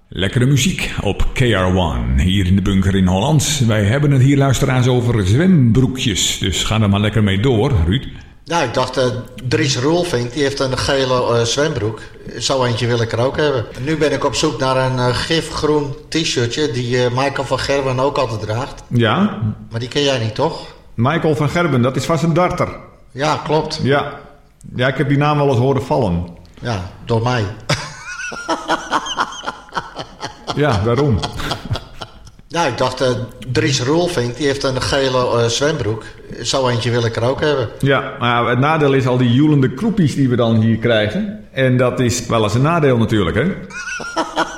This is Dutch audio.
Lekkere muziek op KR1, hier in de bunker in Holland. Wij hebben het hier, luisteraars, over zwembroekjes. Dus ga er maar lekker mee door, Ruud. Nou, ik dacht, Dries Roelvink, die heeft een gele zwembroek. Zo eentje wil ik er ook hebben. Nu ben ik op zoek naar een gifgroen t-shirtje die Michael van Gerwen ook altijd draagt. Ja? Maar die ken jij niet, toch? Michael van Gerwen, dat is vast een darter. Ja, klopt. Ja, ik heb die naam wel eens horen vallen. Ja, door mij. Ja, daarom. Nou, ik dacht, Dries Roelvink, die heeft een gele zwembroek. Zo eentje wil ik er ook hebben. Ja, maar het nadeel is al die joelende kroepies die we dan hier krijgen. En dat is wel eens een nadeel natuurlijk, hè?